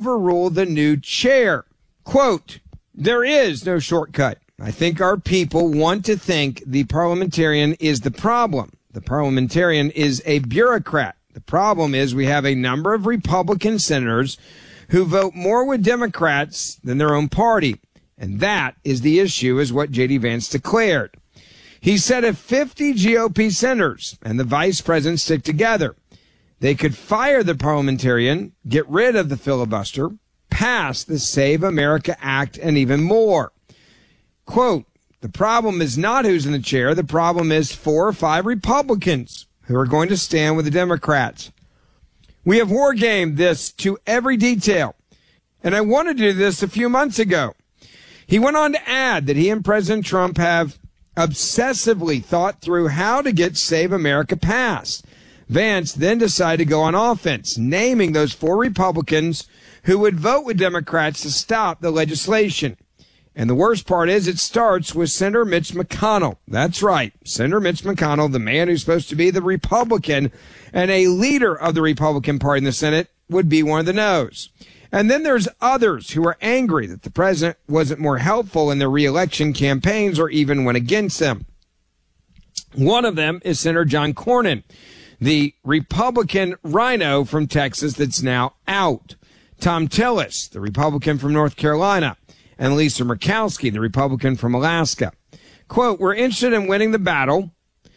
overrule the new chair. Quote, there is no shortcut. I think our people want to think the parliamentarian is the problem. The parliamentarian is a bureaucrat. The problem is we have a number of Republican senators who vote more with Democrats than their own party. And that is the issue, is what J.D. Vance declared. He said if 50 GOP senators and the vice president stick together, they could fire the parliamentarian, get rid of the filibuster, pass the Save America Act, and even more. Quote, the problem is not who's in the chair. The problem is 4 or 5 Republicans who are going to stand with the Democrats. We have wargamed this to every detail, and I wanted to do this a few months ago. He went on to add that he and President Trump have obsessively thought through how to get Save America passed. Vance then decided to go on offense, naming those 4 Republicans who would vote with Democrats to stop the legislation. And the worst part is it starts with Senator Mitch McConnell. That's right, Senator Mitch McConnell, the man who's supposed to be the Republican and a leader of the Republican Party in the Senate, would be one of the no's. And then there's others who are angry that the president wasn't more helpful in their reelection campaigns or even went against them. One of them is Senator John Cornyn, the Republican rhino from Texas that's now out. Tom Tillis, the Republican from North Carolina, and Lisa Murkowski, the Republican from Alaska. Quote, we're interested in winning the battle,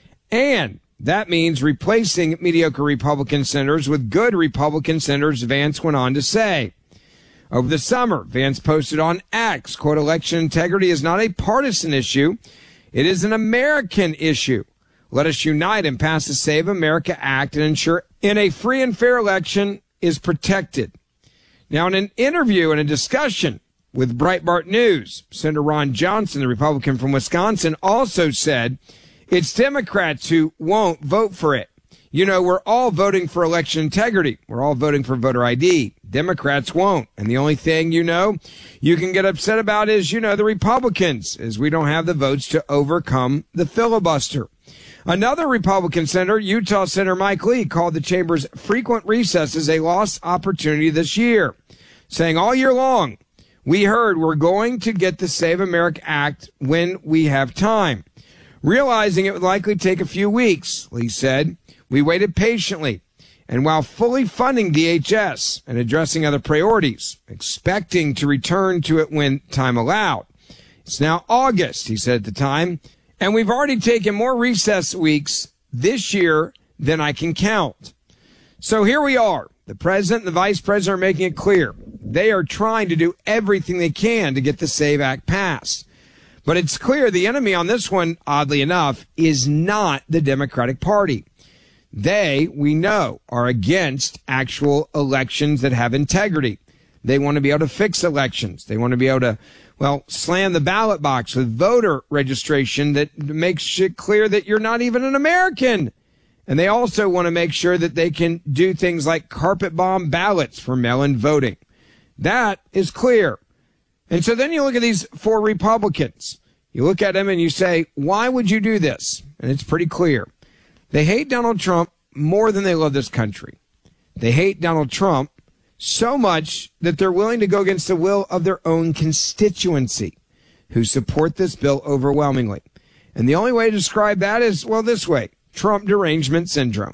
and that means replacing mediocre Republican senators with good Republican senators, Vance went on to say. Over the summer, Vance posted on X, quote, election integrity is not a partisan issue. It is an American issue. Let us unite and pass the Save America Act and ensure in a free and fair election is protected. Now, in an interview and a discussion with Breitbart News, Senator Ron Johnson, the Republican from Wisconsin, also said it's Democrats who won't vote for it. You know, we're all voting for election integrity. We're all voting for voter ID. Democrats won't. And the only thing, you know, you can get upset about is, you know, the Republicans, as we don't have the votes to overcome the filibuster. Another Republican senator, Utah Senator Mike Lee, called the chamber's frequent recesses a lost opportunity this year, saying all year long, we heard we're going to get the Save America Act when we have time. Realizing it would likely take a few weeks, Lee said, we waited patiently, and while fully funding DHS and addressing other priorities, expecting to return to it when time allowed. It's now August, he said at the time, and we've already taken more recess weeks this year than I can count. So here we are. The president and the vice president are making it clear. They are trying to do everything they can to get the SAVE Act passed. But it's clear the enemy on this one, oddly enough, is not the Democratic Party. They, we know, are against actual elections that have integrity. They want to be able to fix elections. They want to be able to, well, slam the ballot box with voter registration that makes it clear that you're not even an American. And they also want to make sure that they can do things like carpet bomb ballots for mail-in voting. That is clear. And so then you look at these 4 Republicans. You look at them and you say, why would you do this? And it's pretty clear. They hate Donald Trump more than they love this country. They hate Donald Trump so much that they're willing to go against the will of their own constituency, who support this bill overwhelmingly. And the only way to describe that is, well, this way, Trump derangement syndrome.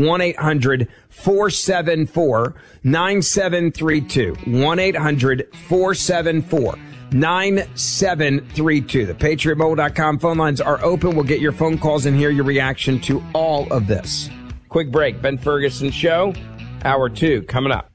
1-800-474-9732. 1-800-474-9732. The PatriotMobile.com phone lines are open. We'll get your phone calls and hear your reaction to all of this. Quick break. Ben Ferguson Show, Hour 2, coming up.